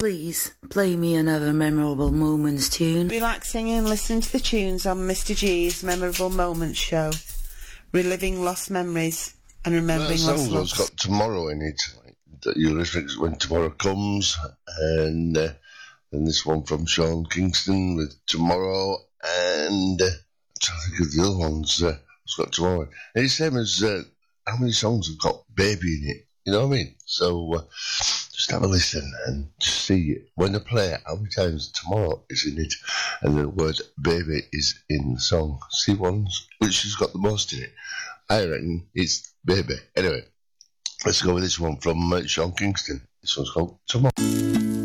Please play me another Memorable Moments tune. Relaxing and listening to the tunes on Mr. G's Memorable Moments show. Reliving lost memories and remembering lost loves. It's got tomorrow in it. That you listen to When Tomorrow Comes, and then this one from Sean Kingston with Tomorrow, and I'm trying to think of the other ones. It's got Tomorrow. And it's the same as how many songs have got Baby in it. You know what I mean? So just have a listen and just see it. When I play it, how many times Tomorrow is in it and the word Baby is in the song. See ones which has got the most in it. I reckon it's Baby. Anyway, let's go with this one from Sean Kingston. This one's called Tomorrow.